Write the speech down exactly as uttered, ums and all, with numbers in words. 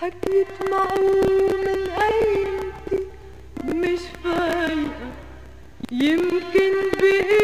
حكيت معه من قلبي مش فايقة، يمكن بإيدي